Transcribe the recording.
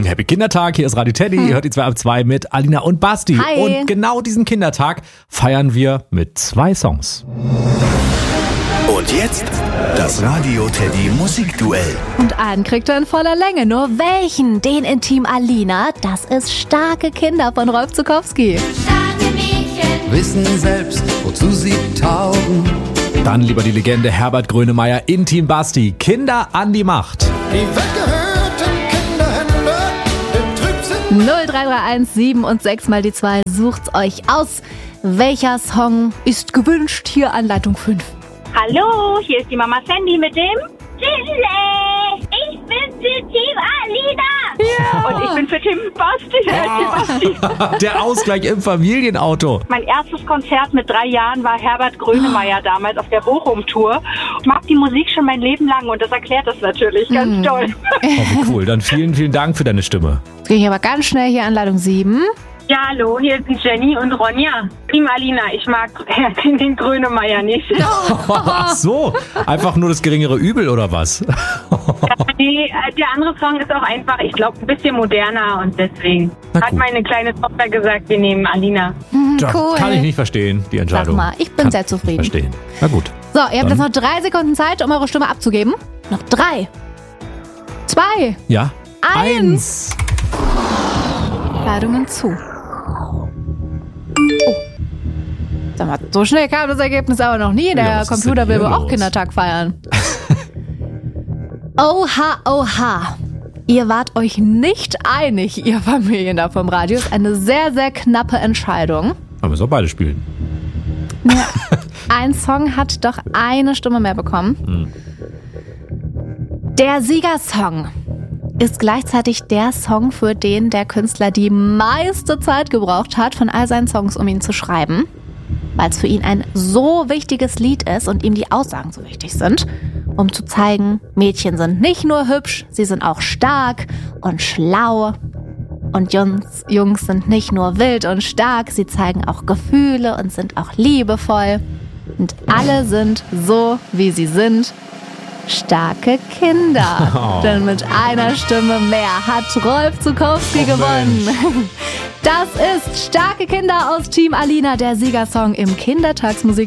Happy Kindertag. Hier ist Radio Teddy. Ihr hört die 2 ab 2 mit Alina und Basti. Hi. Und genau diesen Kindertag feiern wir mit 2 Songs. Und jetzt das Radio Teddy Musikduell. Und einen kriegt er in voller Länge. Nur welchen? Den in Team Alina. Das ist Starke Kinder von Rolf Zuckowski. Starke Mädchen wissen selbst, wozu sie taugen. Dann lieber die Legende Herbert Grönemeyer in Team Basti. Kinder an die Macht. Die weggehörten Kinderhände im Trübsinn. 0331 7 und 6 mal die 2. Sucht's euch aus. Welcher Song ist gewünscht? Hier an Leitung 5. Hallo, hier ist die Mama Sandy mit dem Chile. Ich bin für Team Alina. Ja. Und ich bin für Team Basti. Der Ausgleich im Familienauto. Mein erstes Konzert mit 3 Jahren war Herbert Grönemeyer damals auf der Bochum-Tour. Ich mag die Musik schon mein Leben lang und das erklärt das natürlich ganz toll. Oh, wie cool. Dann vielen Dank für deine Stimme. Jetzt gehe ich aber ganz schnell hier an Leitung 7. Ja, hallo, hier sind Jenny und Ronja. Team Alina, ich mag den Grönemeyer nicht. Ach so, einfach nur das geringere Übel oder was? Nee, der andere Song ist auch einfach, ich glaube, ein bisschen moderner und deswegen hat meine kleine Tochter gesagt, wir nehmen Alina. Ja, Cool. kann ich nicht verstehen, die Entscheidung. Sag mal, ich bin sehr zufrieden. Verstehen. Na gut. So, ihr habt Dann- jetzt noch 3 Sekunden Zeit, um eure Stimme abzugeben. Noch 3, 2, Ja. 1. Leitungen zu. Oh. Sag mal, so schnell kam das Ergebnis aber noch nie. Ja, Der was ist Computer denn will hier wohl auch los? Kindertag feiern. Oha, oha. Ihr wart euch nicht einig, ihr Familien da vom Radio. Ist eine sehr, sehr knappe Entscheidung. Aber wir sollen beide spielen. Ja, ein Song hat doch eine Stimme mehr bekommen. Der Siegersong ist gleichzeitig der Song, für den der Künstler die meiste Zeit gebraucht hat von all seinen Songs, um ihn zu schreiben. Weil es für ihn ein so wichtiges Lied ist und ihm die Aussagen so wichtig sind, um zu zeigen, Mädchen sind nicht nur hübsch, sie sind auch stark und schlau. Und Jungs sind nicht nur wild und stark, sie zeigen auch Gefühle und sind auch liebevoll. Und alle sind so, wie sie sind. Starke Kinder. Denn mit einer Stimme mehr hat Rolf Zuckowski gewonnen. Das ist Starke Kinder aus Team Alina, der Siegersong im Kindertagsmusik.